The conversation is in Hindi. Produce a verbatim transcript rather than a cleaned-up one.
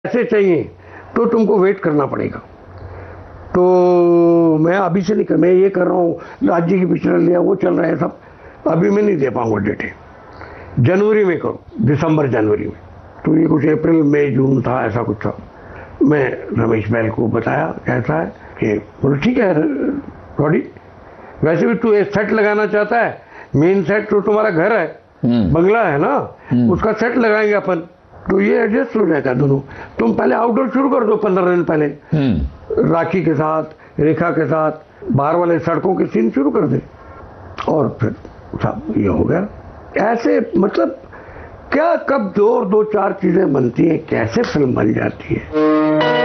ऐसे चाहिए तो तुमको वेट करना पड़ेगा। तो मैं अभी से नहीं कर, मैं ये कर रहा हूँ, राज्य की पिक्चर लिया, वो चल रहा है सब, अभी मैं नहीं दे पाऊंगा डेटें। जनवरी में करो, दिसंबर जनवरी में। तो ये कुछ अप्रैल मई जून था, ऐसा कुछ था। मैं रमेश बैल को बताया कैसा है, कि बोले ठीक है रॉडी, वैसे भी तू एक सेट लगाना चाहता है, मेन सेट तो तुम्हारा घर है, बंगला है ना, उसका सेट लगाएंगे अपन, तो ये एडजस्ट हो जाएगा दोनों। तुम पहले आउटडोर शुरू कर दो पंद्रह दिन पहले, राखी के साथ, रेखा के साथ, बाहर वाले सड़कों के सीन शुरू कर दे, और फिर सब ये हो गया। ऐसे मतलब क्या, कब दो दो चार चीजें बनती हैं, कैसे फिल्म बन जाती है।